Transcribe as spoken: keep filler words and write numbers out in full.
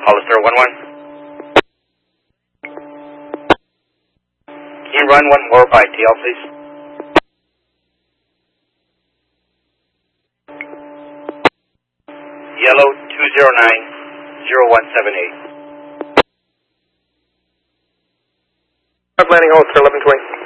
Hollister one one. Can you run one more by T L, please? Yellow two zero nine zero one seven eight. Landing Hollister eleven twenty.